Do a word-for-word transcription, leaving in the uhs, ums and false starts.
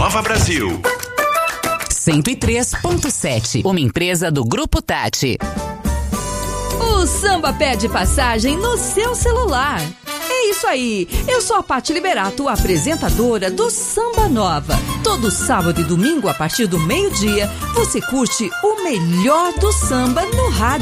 Nova Brasil. cento e três ponto sete, uma empresa do Grupo Tati. O Samba pede passagem no seu celular. É isso aí, eu sou a Pati Liberato, apresentadora do Samba Nova. Todo sábado e domingo, a partir do meio-dia, você curte o melhor do samba no rádio.